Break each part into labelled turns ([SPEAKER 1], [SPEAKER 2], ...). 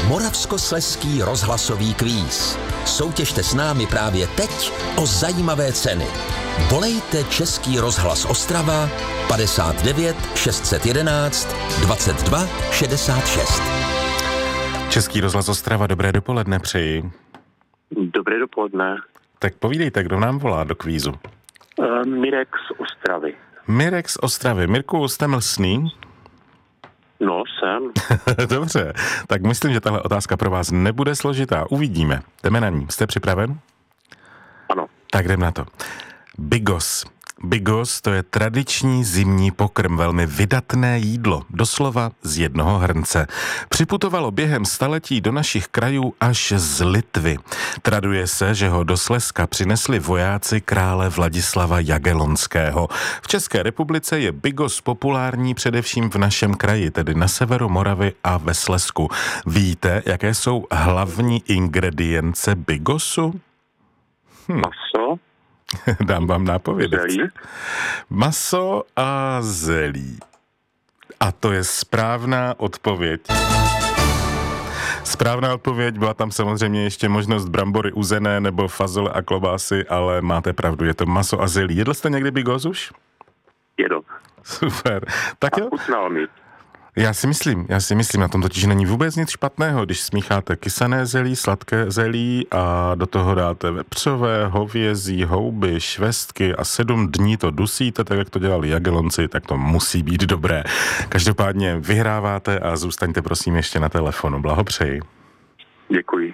[SPEAKER 1] Moravskoslezský rozhlasový kvíz. Soutěžte s námi právě teď o zajímavé ceny. Volejte Český rozhlas Ostrava 59 611 22 66.
[SPEAKER 2] Český rozhlas Ostrava, dobré dopoledne přeji.
[SPEAKER 3] Dobré dopoledne.
[SPEAKER 2] Tak povídejte, kdo nám volá do kvízu?
[SPEAKER 3] Mirek z Ostravy.
[SPEAKER 2] Mirek z Ostravy. Mirku, jste mlsný?
[SPEAKER 3] No, jsem.
[SPEAKER 2] Dobře, tak myslím, že tahle otázka pro vás nebude složitá. Uvidíme. Jdeme na ní. Jste připraven?
[SPEAKER 3] Ano.
[SPEAKER 2] Tak jdem na to. Bigos. Bigos, to je tradiční zimní pokrm, velmi vydatné jídlo, doslova z jednoho hrnce. Připutovalo během staletí do našich krajů až z Litvy. Traduje se, že ho do Slezska přinesli vojáci krále Vladislava Jagellonského. V České republice je bigos populární především v našem kraji, tedy na severu Moravy a ve Slezsku. Víte, jaké jsou hlavní ingredience bigosu?
[SPEAKER 3] Maso.
[SPEAKER 2] Dám vám nápověd.
[SPEAKER 3] Zelí.
[SPEAKER 2] Maso a zelí. A to je správná odpověď. Správná odpověď, byla tam samozřejmě ještě možnost brambory uzené nebo fazole a klobásy, ale máte pravdu, je to maso a zelí. Jedl jste někdy bigos už?
[SPEAKER 3] Jedl.
[SPEAKER 2] Super. Tak jo.
[SPEAKER 3] Chutnal mi.
[SPEAKER 2] Já si myslím, na tom totiž není vůbec nic špatného, když smícháte kysané zelí, sladké zelí a do toho dáte vepřové, hovězí, houby, švestky a 7 dní to dusíte, tak jak to dělali Jagellonci, tak to musí být dobré. Každopádně vyhráváte a zůstaňte prosím ještě na telefonu. Blahopřeji.
[SPEAKER 3] Děkuji.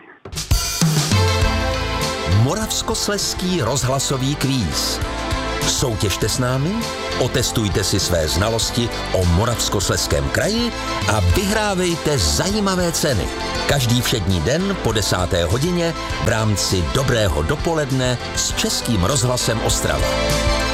[SPEAKER 1] Moravskoslezský rozhlasový kvíz. Soutěžte s námi, otestujte si své znalosti o Moravskoslezském kraji a vyhrávejte zajímavé ceny. Každý všední den po 10. hodině v rámci Dobrého dopoledne s Českým rozhlasem Ostrava.